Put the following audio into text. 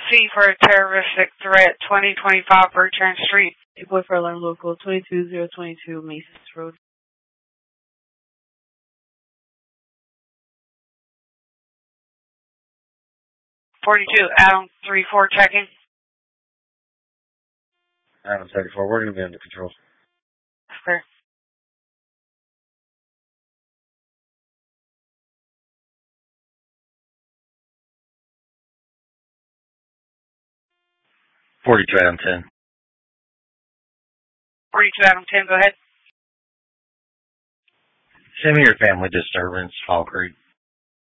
C for a terroristic threat, 2025 Bertrand Street. Boy for alarm local 22022 Masons Road. 42, Adam 34 checking. Adam 34, we're going to be under control. Okay. Adam 10. 42, Adam 10, go ahead. Send me your family disturbance, Fall Creek.